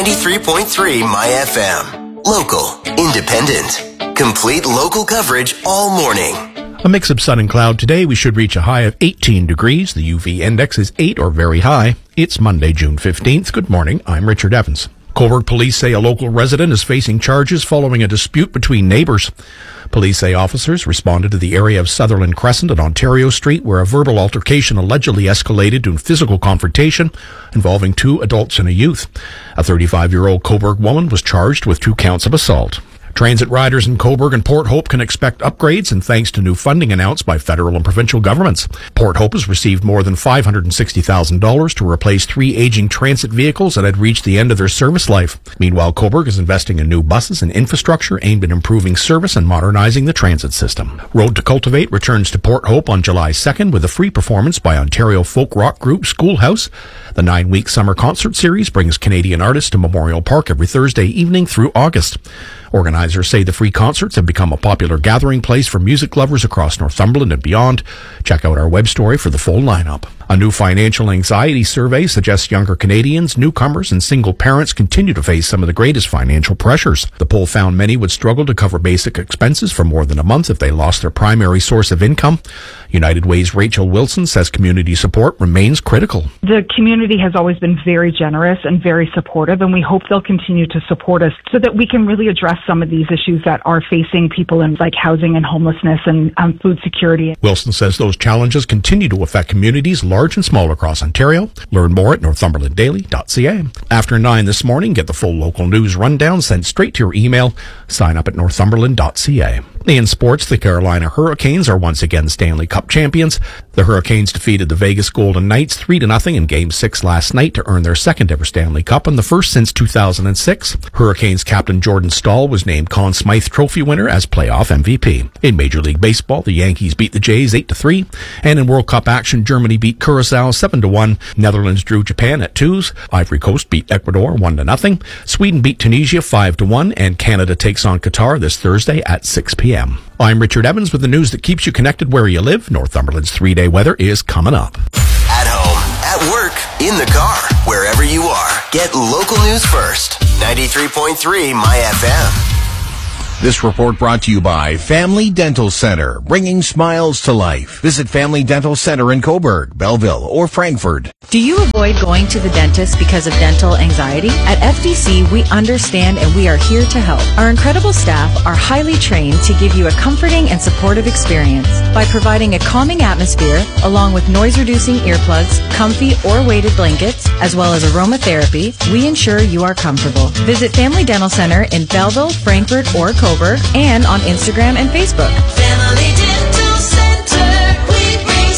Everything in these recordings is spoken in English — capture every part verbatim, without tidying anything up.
ninety-three point three My F M. Local, independent, complete local coverage all morning. A mix of sun and cloud today. We should reach a high of eighteen degrees. The U V index is eight or very high. It's Monday, June fifteenth. Good morning. I'm Richard Evans. Cobourg police say a local resident is facing charges following a dispute between neighbors. Police say officers responded to the area of Sutherland Crescent and Ontario Street where a verbal altercation allegedly escalated to a physical confrontation involving two adults and a youth. A thirty-five-year-old Cobourg woman was charged with two counts of assault. Transit riders in Cobourg and Port Hope can expect upgrades and thanks to new funding announced by federal and provincial governments. Port Hope has received more than five hundred sixty thousand dollars to replace three aging transit vehicles that had reached the end of their service life. Meanwhile, Cobourg is investing in new buses and infrastructure aimed at improving service and modernizing the transit system. Road to Cultivate returns to Port Hope on July second with a free performance by Ontario folk rock group Schoolhouse. The nine-week summer concert series brings Canadian artists to Memorial Park every Thursday evening through August. Organizers say the free concerts have become a popular gathering place for music lovers across Northumberland and beyond. Check out our web story for the full lineup. A new financial anxiety survey suggests younger Canadians, newcomers, and single parents continue to face some of the greatest financial pressures. The poll found many would struggle to cover basic expenses for more than a month if they lost their primary source of income. United Way's Rachel Wilson says community support remains critical. The community has always been very generous and very supportive, and we hope they'll continue to support us so that we can really address some of these issues that are facing people in like housing and homelessness and um, food security. Wilson says those challenges continue to affect communities large and small across Ontario. Learn more at northumberland daily dot c a. After nine this morning, get the full local news rundown sent straight to your email. Sign up at northumberland dot c a. In sports, the Carolina Hurricanes are once again Stanley Cup champions. The Hurricanes defeated the Vegas Golden Knights three to nothing in Game six last night to earn their second ever Stanley Cup and the first since two thousand six. Hurricanes captain Jordan Staal was named Conn Smythe Trophy winner as playoff M V P. In Major League Baseball, the Yankees beat the Jays eight to three, and in World Cup action, Germany beat Curacao seven to one. Netherlands drew Japan at twos. Ivory Coast beat Ecuador one to nothing. Sweden beat Tunisia five to one, and Canada takes on Qatar this Thursday at six p.m. I'm Richard Evans with the news that keeps you connected where you live. Northumberland's three-day weather is coming up. At home, at work, in the car, wherever you are. Get local news first. ninety-three point three My F M. This report brought to you by Family Dental Center, bringing smiles to life. Visit Family Dental Center in Cobourg, Belleville, or Frankfurt. Do you avoid going to the dentist because of dental anxiety? At F D C, we understand and we are here to help. Our incredible staff are highly trained to give you a comforting and supportive experience. By providing a calming atmosphere, along with noise-reducing earplugs, comfy or weighted blankets, as well as aromatherapy, we ensure you are comfortable. Visit Family Dental Center in Belleville, Frankfurt, or Cobourg, and on Instagram and Facebook. Family Dental Center, we bring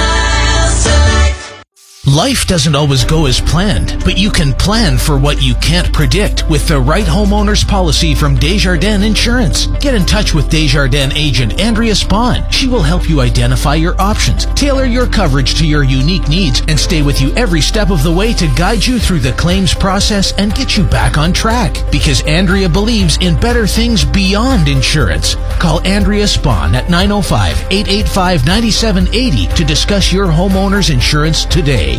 smiles to life. Life doesn't always go as planned, but you can plan for what you can't predict with the right homeowner's policy from Desjardins Insurance. Get in touch with Desjardins agent Andrea Spahn. She will help you identify your options, tailor your coverage to your unique needs, and stay with you every step of the way to guide you through the claims process and get you back on track. Because Andrea believes in better things beyond insurance. Call Andrea Spahn at nine oh five, eight eight five, nine seven eight oh to discuss your homeowner's insurance today.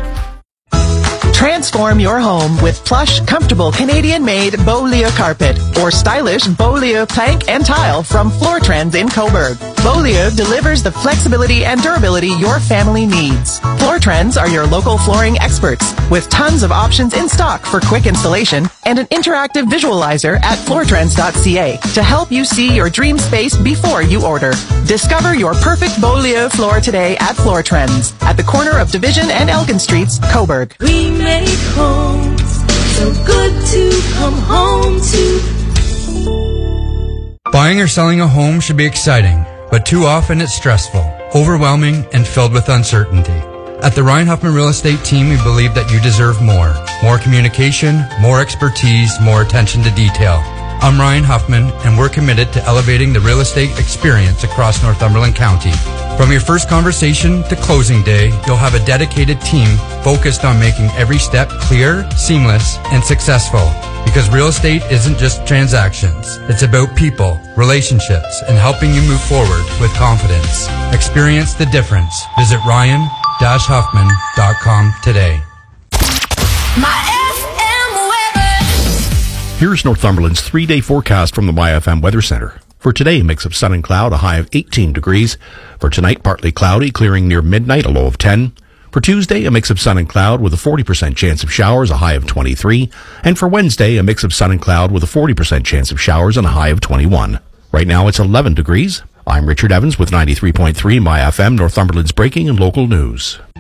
Transform your home with plush, comfortable Canadian-made Beaulieu carpet or stylish Beaulieu plank and tile from Floor Trends in Cobourg. Beaulieu delivers the flexibility and durability your family needs. Floor Trends are your local flooring experts with tons of options in stock for quick installation and an interactive visualizer at floor trends dot c a to help you see your dream space before you order. Discover your perfect Beaulieu floor today at Floor Trends at the corner of Division and Elgin Streets, Cobourg. We make homes so good to come home to. Buying or selling a home should be exciting, but too often it's stressful, overwhelming, and filled with uncertainty. At the Ryan Huffman Real Estate Team, we believe that you deserve more. More communication, more expertise, more attention to detail. I'm Ryan Huffman, and we're committed to elevating the real estate experience across Northumberland County. From your first conversation to closing day, you'll have a dedicated team focused on making every step clear, seamless, and successful. Because real estate isn't just transactions. It's about people, relationships, and helping you move forward with confidence. Experience the difference. Visit ryan dash huffman dot com today. My F M weather. Here's Northumberland's three-day forecast from the My F M Weather Center. For today, a mix of sun and cloud, a high of eighteen degrees. For tonight, partly cloudy, clearing near midnight, a low of ten. For Tuesday, a mix of sun and cloud with a forty percent chance of showers, a high of twenty-three. And for Wednesday, a mix of sun and cloud with a forty percent chance of showers and a high of twenty-one. Right now, it's eleven degrees. I'm Richard Evans with ninety-three point three My F M, Northumberland's breaking and local news.